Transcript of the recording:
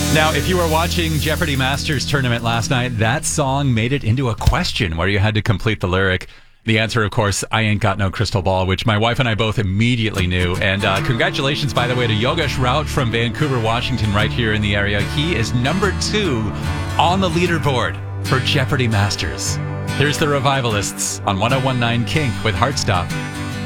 Now, if you were watching Jeopardy Masters tournament last night, that song made it into a question where you had to complete the lyric. The answer, of course, I Ain't Got No Crystal Ball, which my wife and I both immediately knew. And congratulations, by the way, to Yogesh Raut from Vancouver, Washington, right here in the area. He is number 2 on the leaderboard for Jeopardy Masters. Here's the Revivalists on 101.9 Kink with Heartstop.